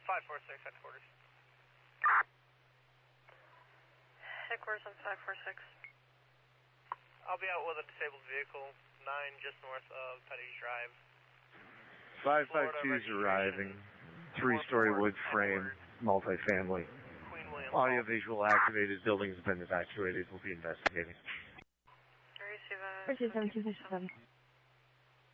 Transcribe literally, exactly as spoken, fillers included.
five four six, headquarters. Headquarters on five four six. I'll be out with a disabled vehicle, nine just north of Petty Drive. five five two is arriving. Three-story wood frame, multifamily. Queen William. Audio-visual activated. Building has been evacuated. We'll be investigating. Receive a... seven two seven.